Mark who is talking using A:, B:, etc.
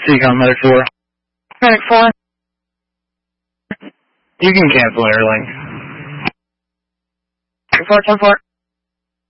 A: Seacom, Medic 4.
B: Medic 4.
A: You can cancel Airlink.
B: 410-4.